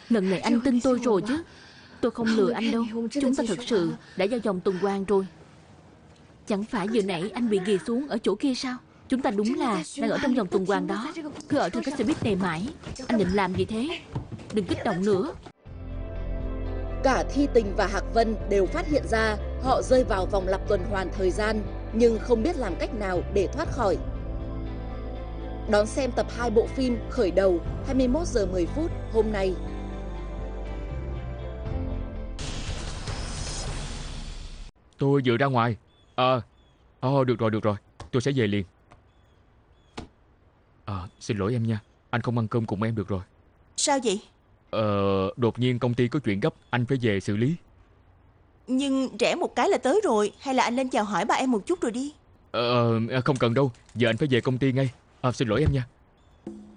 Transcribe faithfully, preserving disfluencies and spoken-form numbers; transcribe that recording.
Lần này anh tin tôi rồi chứ. Tôi không lừa anh đâu. Chúng ta thật sự đã vào vòng tuần hoàn rồi. Chẳng phải vừa nãy anh bị ghì xuống ở chỗ kia sao? Chúng ta đúng là đang ở trong vòng tuần hoàn đó. Cứ ở trên cái xe buýt này mãi. Anh định làm gì thế? Đừng kích động nữa. Cả Thi Tình và Hạc Vân đều phát hiện ra họ rơi vào vòng lặp tuần hoàn thời gian, nhưng không biết làm cách nào để thoát khỏi. Đón xem tập hai bộ phim Khởi đầu hai mươi mốt giờ mười phút hôm nay. Tôi vừa ra ngoài. Ờ, à, oh, được rồi, được rồi. Tôi sẽ về liền. À, xin lỗi em nha. Anh không ăn cơm cùng em được rồi. Sao vậy? Ờ, đột nhiên công ty có chuyện gấp, anh phải về xử lý. Nhưng rẽ một cái là tới rồi. Hay là anh lên chào hỏi ba em một chút rồi đi. Ờ, không cần đâu. Giờ anh phải về công ty ngay. À, xin lỗi em nha.